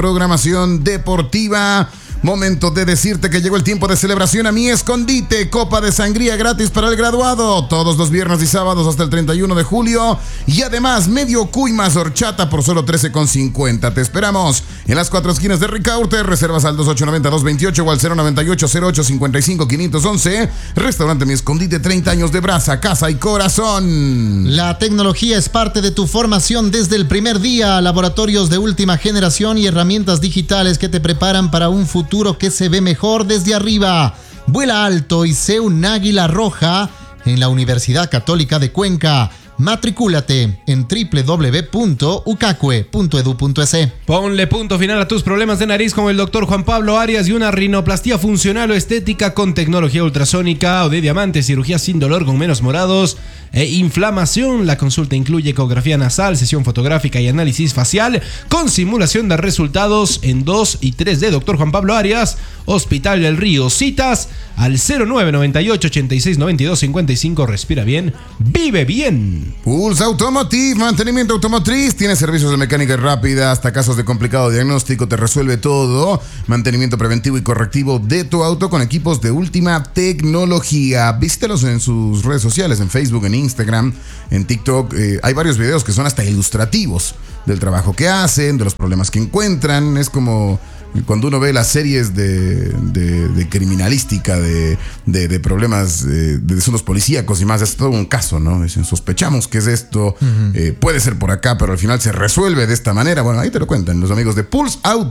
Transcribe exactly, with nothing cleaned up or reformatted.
programación deportiva. Momento de decirte que llegó el tiempo de celebración a Mi Escondite. Copa de sangría gratis para el graduado. Todos los viernes y sábados hasta el treinta y uno de julio. Y además, medio cuy más horchata por solo trece con cincuenta. Te esperamos en las cuatro esquinas de Ricaurte. Reservas al dos ocho nueve cero dos dos ocho o al cero nueve ocho cero ocho cinco cinco cinco uno uno. Restaurante Mi Escondite, treinta años de brasa, casa y corazón. La tecnología es parte de tu formación desde el primer día. Laboratorios de última generación y herramientas digitales que te preparan para un futuro que se ve mejor desde arriba. Vuela alto y sé un águila roja en la Universidad Católica de Cuenca. Matricúlate en doble u doble u doble u punto ucacue punto edu punto es. Ponle punto final a tus problemas de nariz con el doctor Juan Pablo Arias y una rinoplastia funcional o estética con tecnología ultrasónica o de diamante, cirugía sin dolor con menos morados e inflamación. La consulta incluye ecografía nasal, sesión fotográfica y análisis facial con simulación de resultados en dos y tres D. Doctor Juan Pablo Arias, Hospital del Río. Citas al cero nueve nueve ocho ochenta y seis noventa y dos cincuenta y cinco. Respira bien, vive bien. Pulse Automotive, mantenimiento automotriz. Tiene servicios de mecánica rápida hasta casos de complicado diagnóstico. Te resuelve todo. Mantenimiento preventivo y correctivo de tu auto con equipos de última tecnología. Visítalos en sus redes sociales, en Facebook, en Instagram, en TikTok. Eh, hay varios videos que son hasta ilustrativos del trabajo que hacen, de los problemas que encuentran. Es como cuando uno ve las series de, de, de criminalística, de, de, de problemas, eh, de asuntos policíacos y más, es todo un caso, ¿no? Dicen, sospechamos que es esto, uh-huh. eh, puede ser por acá, pero al final se resuelve de esta manera. Bueno, ahí te lo cuentan los amigos de Pulse Out.